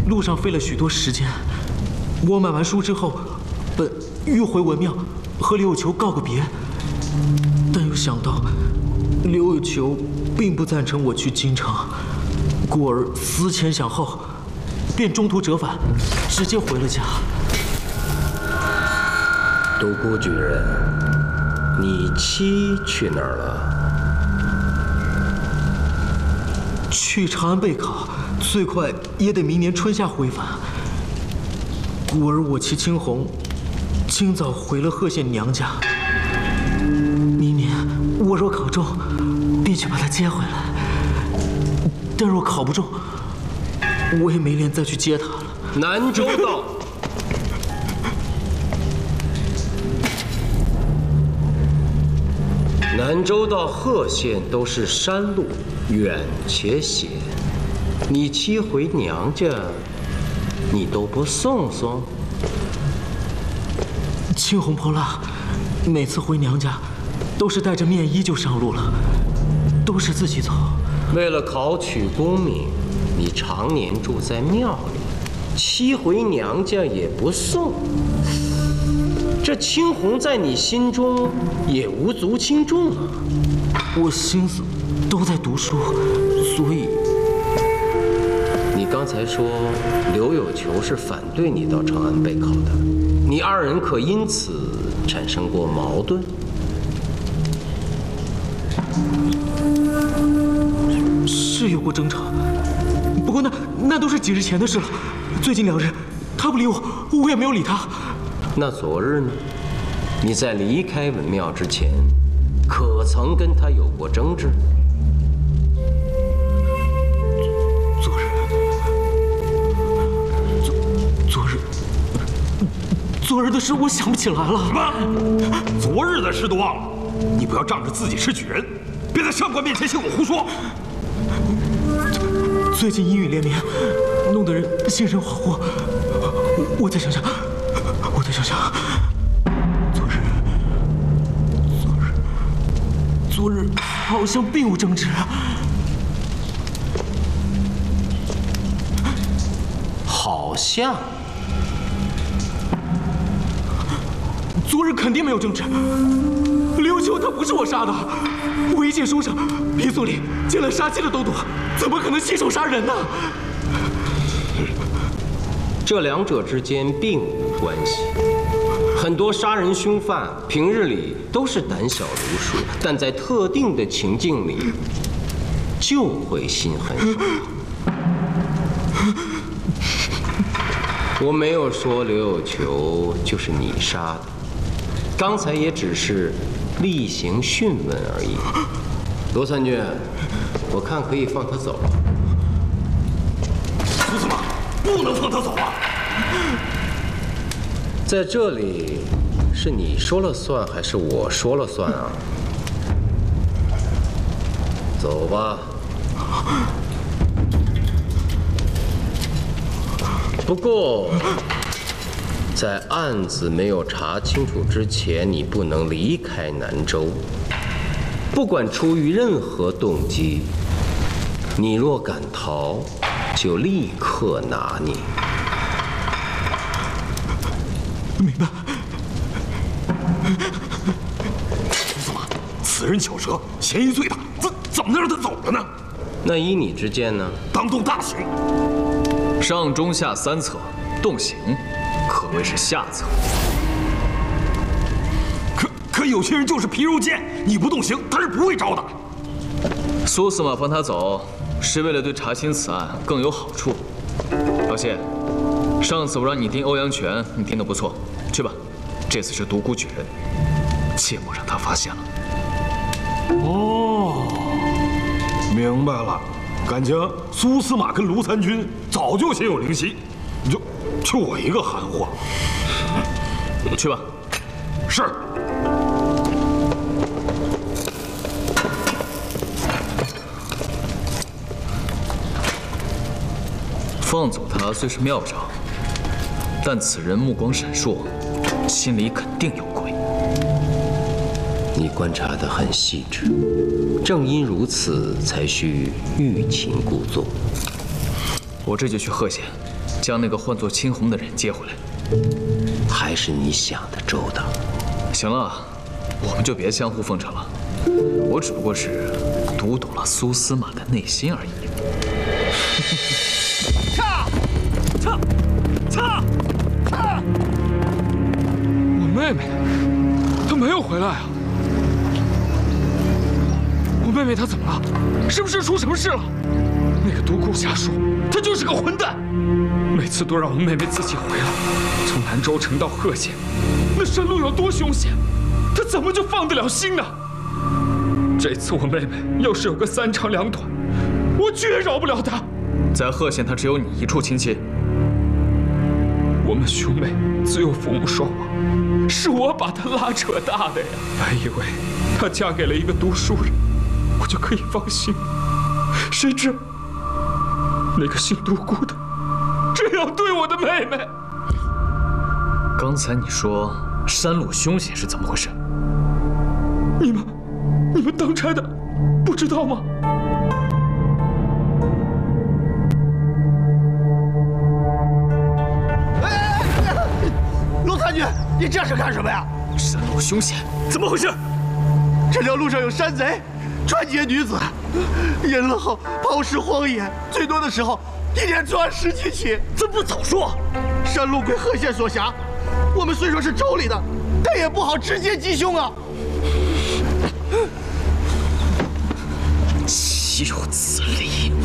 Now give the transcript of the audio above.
路上费了许多时间。我买完书之后，本欲回文庙和刘有求告个别，但又想到刘有求并不赞成我去京城，故而思前想后，便中途折返，直接回了家。 独孤举人，你妻去哪儿了？ 去长安备考，最快也得明年春夏回返。故而我妻青红，今早回了贺县娘家。明年我若考中，便去把她接回来；但若考不中，我也没脸再去接她了。 南州道。南州到贺县都是山路，远且险。你妻回娘家，你都不送送？ 青红泼辣，每次回娘家，都是带着面衣就上路了，都是自己走。 为了考取功名，你常年住在庙里，妻回娘家也不送。这青红在你心中也无足轻重啊！ 我心思都在读书，所以…… 你刚才说刘有求是反对你到长安备考的，你二人可因此产生过矛盾？ 是有过争吵，不过那都是几日前的事了。最近2日，他不理我，我也没有理他。 那昨日呢？你在离开文庙之前，可曾跟他有过争执？ 昨日的事我想不起来了。 什么？昨日的事都忘了？你不要仗着自己是举人，别在上官面前信我胡说。 最近阴雨连绵，弄得人心神恍惚。我再想想。昨日好像并无争执。 好像。 昨日肯定没有争执。刘求他不是我杀的，我一见书上皮素里见了杀鸡的都督，怎么可能亲手杀人呢？ 这两者之间并无关系。很多杀人凶犯平日里都是胆小如鼠，但在特定的情境里就会心狠手辣。我没有说刘有求就是你杀的，刚才也只是例行讯问而已。罗参军，我看可以放他走了。 苏司马，不能放他走啊！ 在这里，是你说了算还是我说了算啊？走吧。不过，在案子没有查清楚之前，你不能离开南州。不管出于任何动机，你若敢逃，就立刻拿你。 明白。 苏司马，此人巧舌，嫌疑最大，怎么能让他走了呢？ 那依你之见呢？ 当动大刑。 上中下3策，动刑可谓是下策。 可有些人就是皮肉贱，你不动刑，他是不会招的。 苏司马放他走，是为了对查清此案更有好处。老谢，上次我让你盯欧阳权，你盯得不错，去吧。这次是独孤举人，切莫让他发现了。 哦，明白了。感情苏司马跟卢参军早就心有灵犀，就我一个含糊。 去吧。 是。 放走他虽是妙招，但此人目光闪烁，心里肯定有鬼。 你观察得很细致，正因如此，才需欲擒故纵。 我这就去贺县，将那个唤作青红的人接回来。 还是你想的周到。 行了，我们就别相互奉承了。我只不过是读懂了苏司马的内心而已。 我妹妹，她没有回来啊！我妹妹她怎么了？是不是出什么事了？那个独孤侠叔，他就是个混蛋，每次都让我妹妹自己回来。从南州城到贺县，那山路有多凶险，他怎么就放得了心呢？这次我妹妹要是有个3长2短，我绝饶不了她。 在贺县，他只有你一处亲戚。 我们兄妹自幼父母双亡，是我把她拉扯大的呀。本以为她嫁给了一个读书人，我就可以放心了，谁知那个姓独孤的这样对我的妹妹。 刚才你说山路凶险是怎么回事？ 你们当差的不知道吗？ 陆参军，你这是干什么呀？ 山路凶险，怎么回事？ 这条路上有山贼，穿街女子，人了后抛尸荒野，最多的时候一天作案10几起。 怎么不早说？ 山路归贺县所辖，我们虽说是州里的，但也不好直接击凶啊。 岂有此理！